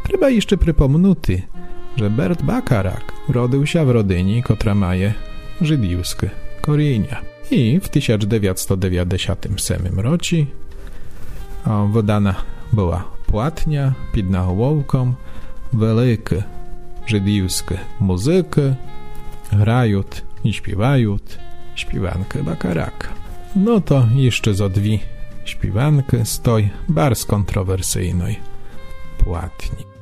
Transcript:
Trzeba jeszcze przypomnuty, że Bert Bakarak rodził się w rodzinie, która maje żydowskie korzenie. I w 1997 roku wydana była płatnia pod nawołką wielkie żydowskie muzyki grają i śpiewają śpiewankę Bakaraka. No to jeszcze za dwie śpiewanki z tej bardzo kontrowersyjnej płatni.